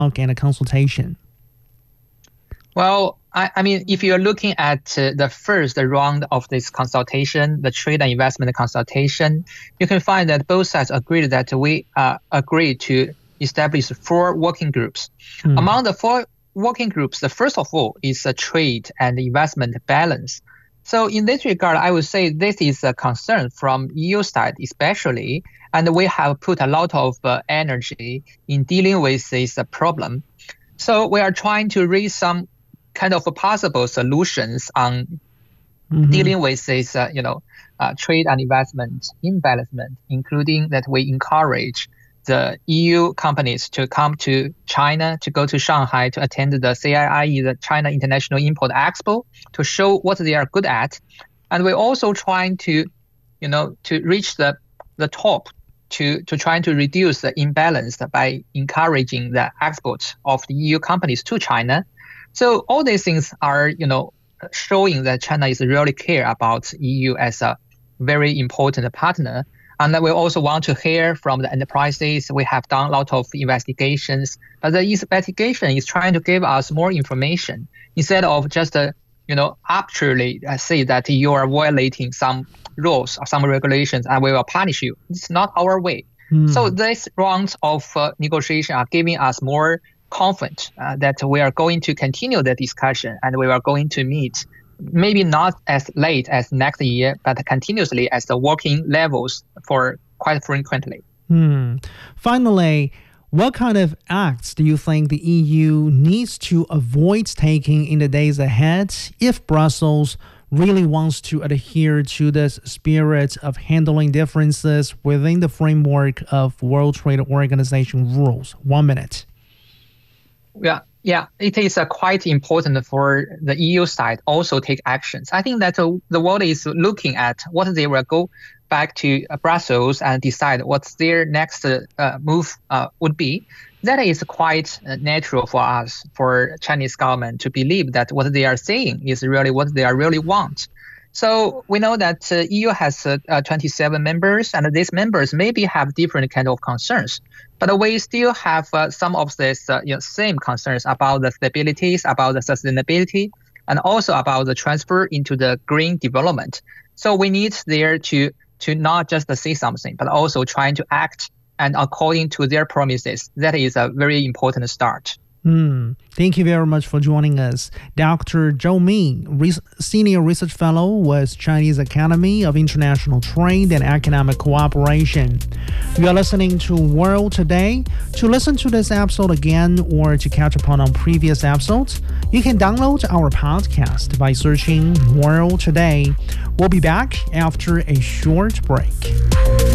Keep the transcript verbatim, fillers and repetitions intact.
and consultation? Well, I, I mean, if you're looking at uh, the first round of this consultation, the trade and investment consultation, you can find that both sides agreed that we uh, agreed to establish four working groups. Mm. Among the four working groups, the first of all is a trade and investment balance. So in this regard, I would say this is a concern from E U side especially, and we have put a lot of uh, energy in dealing with this uh, problem. So we are trying to raise some kind of possible solutions on mm-hmm. dealing with this, uh, you know, uh, trade and investment imbalancement, including that we encourage the E U companies to come to China, to go to Shanghai to attend the C I I E, the China International Import Expo, to show what they are good at. And we're also trying to, you know, to reach the, the top, to, to trying to reduce the imbalance by encouraging the export of the E U companies to China. So all these things are, you know, showing that China is really care about E U as a very important partner. And we also want to hear from the enterprises. We have done a lot of investigations, but the investigation is trying to give us more information instead of just, uh, you know, arbitrarily uh, say that you are violating some rules or some regulations and we will punish you. It's not our way. Mm. So these rounds of uh, negotiation are giving us more confident uh, that we are going to continue the discussion and we are going to meet maybe not as late as next year, but continuously as the working levels for quite frequently. Hmm. Finally, what kind of acts do you think the E U needs to avoid taking in the days ahead if Brussels really wants to adhere to this spirit of handling differences within the framework of World Trade Organization rules? One minute. Yeah. Yeah, it is uh, quite important for the E U side also take actions. I think that uh, the world is looking at what they will go back to uh, Brussels and decide what their next uh, move uh, would be. That is quite uh, natural for us, for Chinese government to believe that what they are saying is really what they are really want. So we know that uh, E U has uh, uh, twenty-seven members, and these members maybe have different kind of concerns. But we still have uh, some of these uh, you know, same concerns about the stabilities, about the sustainability, and also about the transfer into the green development. So we need there to to not just say something, but also trying to act and according to their promises. That is a very important start. Hmm. Thank you very much for joining us. Doctor Zhou Ming, Re- Senior Research Fellow with Chinese Academy of International Trade and Economic Cooperation. You are listening to World Today. To listen to this episode again or to catch up on previous episodes, you can download our podcast by searching World Today. We'll be back after a short break.